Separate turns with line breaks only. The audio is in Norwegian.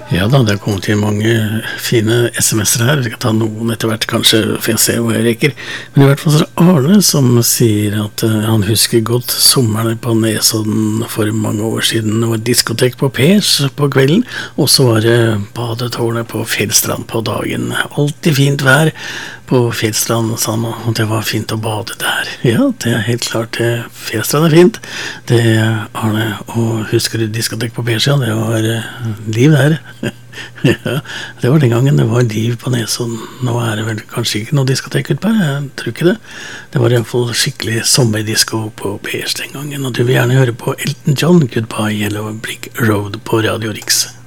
Ja da, det har kommet inn mange fine SMS-er her. Vi skal ta noen etter hvert, kanskje, for jeg ser hvor jeg rekker. Men i hvert fall så er det Arne som sier at han husker godt sommeren på Nesodden for mange år siden. Det var diskotek på Pers på kvelden, og så var det badetårnet på Fjellstrand på dagen. Alltid fint vær på Fjellstrand, sa han, og det var fint å bade der. Ja, det er helt klart, Fjellstrand er fint. Det er Arne, og husker du diskotek på Pers, ja, det var liv der. Ja, det var den gangen det var liv på Nesodden. Nå er det vel kanskje ikke noe diskotek ut på her, jeg tror ikke det. Det var i hvert fall skikkelig sommerdisko på Pers den gangen, og du vil gjerne høre på Elton John, Goodbye Yellow Brick Road på Radio Riks.